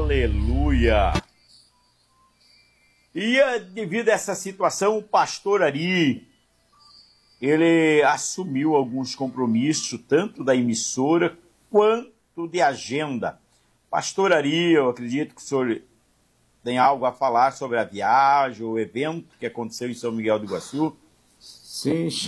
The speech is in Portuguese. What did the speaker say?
Aleluia! E devido a essa situação, o pastor Ari, ele assumiu alguns compromissos, tanto da emissora quanto de agenda. Pastor Ari, eu acredito que o senhor tem algo a falar sobre a viagem, o evento que aconteceu em São Miguel do Iguaçu. Sim,